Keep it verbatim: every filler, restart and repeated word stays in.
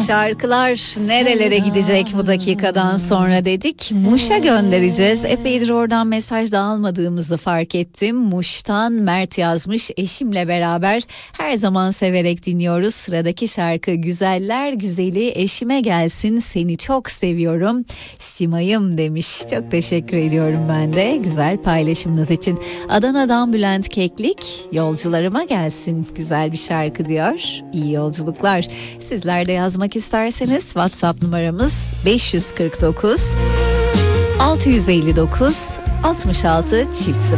Şarkılar nerelere gidecek bu dakikadan sonra dedik. Muş'a göndereceğiz. Epeydir oradan mesaj da almadığımızı fark ettim. Muş'tan Mert yazmış. Eşimle beraber her zaman severek dinliyoruz. Sıradaki şarkı Güzeller Güzeli Eşime Gelsin, Seni Çok Seviyorum Simay'ım demiş. Çok teşekkür ediyorum ben de güzel paylaşımınız için. Adana'dan Bülent Keklik, Yolcularıma Gelsin güzel bir şarkı diyor. İyi yolculuklar. Sizler de yazmak isterseniz WhatsApp numaramız beş yüz kırk dokuz altı yüz elli dokuz altmış altı çift sıfır.